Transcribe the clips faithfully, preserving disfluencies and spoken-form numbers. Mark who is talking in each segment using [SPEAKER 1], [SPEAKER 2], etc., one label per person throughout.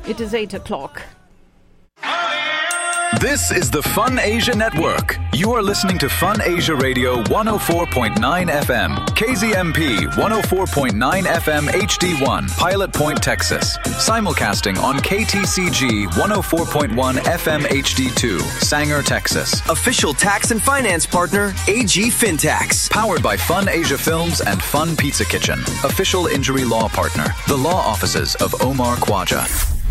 [SPEAKER 1] It is eight o'clock.
[SPEAKER 2] This is the Fun Asia Network. You are listening to Fun Asia Radio one oh four point nine F M, K Z M P one oh four point nine F M H D one, Pilot Point, Texas. Simulcasting on K T C G one oh four point one F M H D two, Sanger, Texas.
[SPEAKER 3] Official tax and finance partner, A G Fintax.
[SPEAKER 2] Powered by Fun Asia Films and Fun Pizza Kitchen. Official injury law partner, the law offices of Omar Khwaja.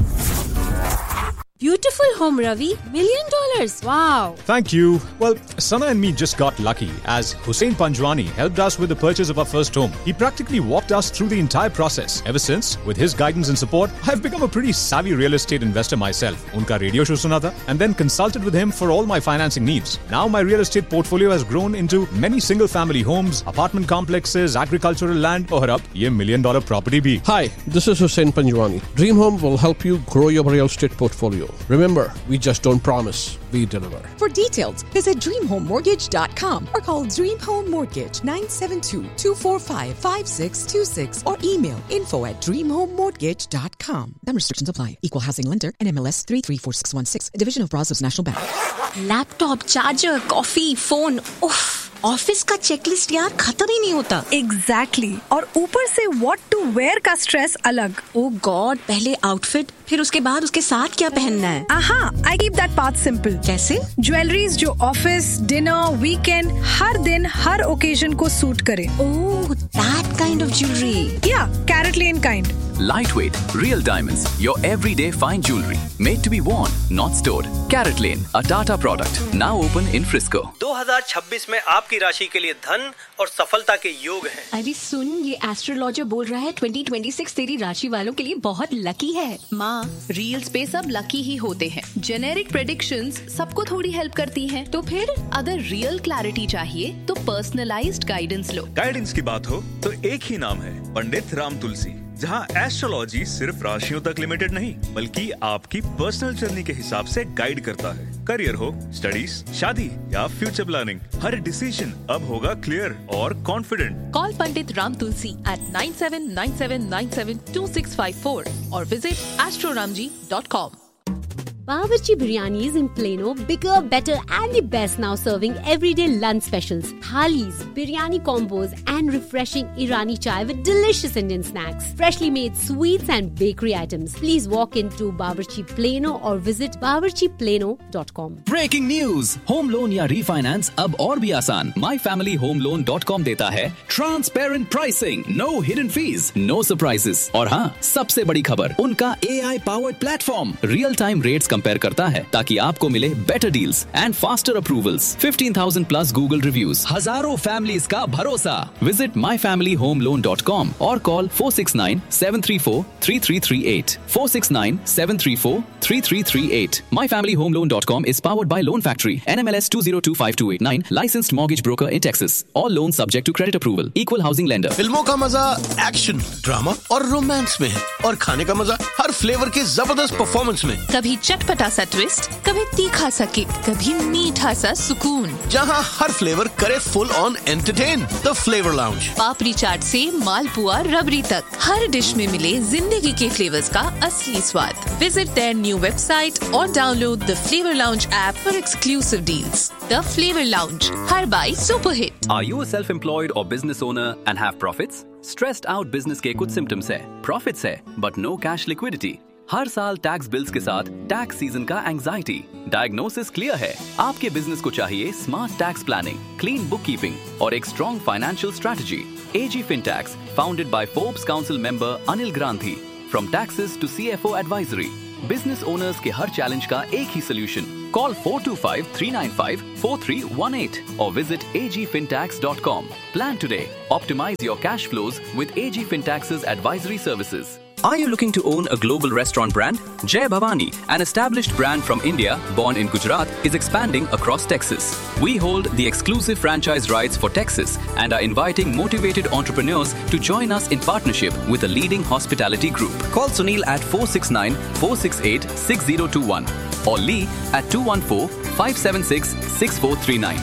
[SPEAKER 4] Beautiful home, Ravi. Million dollars. Wow.
[SPEAKER 5] Thank you. Well, Sana and me just got lucky as Hussein Panjwani helped us with the purchase of our first home. He practically walked us through the entire process. Ever since, with his guidance and support, I've become a pretty savvy real estate investor myself. Unka radio show suna tha and then consulted with him for all my financing needs. Now my real estate portfolio has grown into many single family homes, apartment complexes, agricultural land, aur ab ye million dollar property bhi.
[SPEAKER 6] Hi, this is Hussein Panjwani. Dream Home will help you grow your real estate portfolio. Remember, we just don't promise, we deliver.
[SPEAKER 7] For details, visit dream home mortgage dot com or call Dream Home Mortgage nine seven two, two four five, five six two six or email info at dream home mortgage dot com. Some restrictions apply. Equal housing lender, N M L S three three four six one six, a division of Brazos National Bank.
[SPEAKER 4] Laptop, charger, coffee, phone. Oof. Office का checklist यार खत्म ही नहीं होता.
[SPEAKER 8] Exactly exactly. और ऊपर से what to where का stress अलग.
[SPEAKER 4] ओ गॉड, पहले आउटफिट, फिर उसके बाद उसके साथ क्या पहनना है.
[SPEAKER 8] आहा, I keep that path simple.
[SPEAKER 4] कैसे?
[SPEAKER 8] ज्वेलरीज जो ऑफिस, डिनर, वीकेंड, हर दिन हर ओकेजन को सूट करे.
[SPEAKER 4] ओह, दैट काइंड ऑफ ज्वेलरी.
[SPEAKER 8] या, carat lane kind.
[SPEAKER 9] Lightweight, real diamonds, your everyday fine jewelry, made to be worn, not stored. Carrot Lane, a Tata product, now open in Frisco.
[SPEAKER 10] दो हज़ार छब्बीस में आपकी राशि के लिए धन और सफलता के योग हैं.
[SPEAKER 4] अरे सुन, ये एस्ट्रोलॉजर बोल रहा है ट्वेंटी ट्वेंटी सिक्स तेरी राशि वालों के लिए बहुत लकी है.
[SPEAKER 11] माँ, रील्स पे सब लकी ही होते हैं. जेनेरिक प्रेडिक्शंस सबको थोड़ी हेल्प करती हैं. तो फिर अगर रियल क्लैरिटी चाहिए तो पर्सनलाइज्ड गाइडेंस लो.
[SPEAKER 12] गाइडेंस की बात हो तो एक ही नाम है, पंडित राम तुलसी, जहां एस्ट्रोलॉजी सिर्फ राशियों तक लिमिटेड नहीं बल्कि आपकी पर्सनल जर्नी के हिसाब से गाइड करता है. करियर हो, स्टडीज, शादी या फ्यूचर प्लानिंग, हर डिसीजन अब होगा क्लियर और confident.
[SPEAKER 11] Call Pandit Ram Tulsi eight nine seven nine seven nine seven to six five four और visit astroramji dot com.
[SPEAKER 4] Bawarchi Biryanis in Plano, bigger, better and the best, now serving everyday lunch specials, thalis, biryani combos and refreshing Irani chai with delicious Indian snacks, freshly made sweets and bakery items. Please walk into Bawarchi Plano or visit bawarchi plano dot com.
[SPEAKER 9] Breaking news! Home loan या refinance अब और भी आसान. my family home loan dot com देता है transparent pricing, no hidden fees, no surprises. और हाँ, सबसे बड़ी खबर, उनका A I powered platform real time rates compare करता है ताकि आपको मिले better deals and faster approvals. Fifteen thousand plus Google reviews, हजारों फैमिलीज का भरोसा. Visit my family home loan dot com और call four six nine seven three four three three three eight, four six nine seven three four three three three eight. my family home loan dot com is powered by Loan Factory, N M L S two zero two five two eight nine, licensed mortgage broker in Texas. All loans subject to credit approval. Equal housing lender.
[SPEAKER 13] फिल्मों का मजा action, drama और romance में है और खाने का मजा हर फ्लेवर के जबरदस्त परफॉर्मेंस में.
[SPEAKER 11] कभी चटपटा सा ट्विस्ट, कभी तीखा सा किक, कभी मीठा सा सुकून.
[SPEAKER 13] जहां हर फ्लेवर करे full on entertain. The flavour lounge.
[SPEAKER 11] पापड़ी चाट से मालपुआ रबड़ी तक, हर डिश में मिले जिंदगी के फ्लेवर्स का असली स्वाद. विजिट देयर न्यू वेबसाइट और download the flavour lounge app for exclusive deals. The flavour lounge, her by super hit.
[SPEAKER 9] Are you a self-employed or business owner and have profits? Stressed out business के कुछ symptoms है, profits है, but no cash liquidity. हर साल tax bills के साथ tax season का anxiety. Diagnosis clear है, आपके बिजनेस को चाहिए smart tax planning, clean book keeping और एक strong financial strategy. A G Fintax, founded by Forbes Council member Anil Grandhi. From taxes to C F O advisory, business owners के हर challenge का एक ही solution. Call four two five three nine five four three one eight or visit a g fintax dot com. Plan today. Optimize your cash flows with A G Fintax's advisory services. Are you looking to own a global restaurant brand? Jai Bhavani, an established brand from India, born in Gujarat, is expanding across Texas. We hold the exclusive franchise rights for Texas and are inviting motivated entrepreneurs to join us in partnership with a leading hospitality group. Call Sunil at four six nine four six eight six zero two one or Lee at two one four five seven six six four three nine.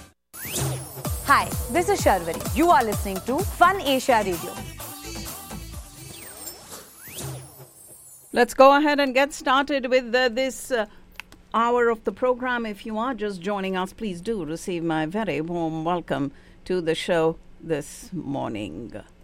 [SPEAKER 14] Hi, this is Sharvari. You are listening to Fun Asia Radio.
[SPEAKER 1] Let's go ahead and get started with uh, this uh, hour of the program. If you are just joining us, please do receive my very warm welcome to the show this morning.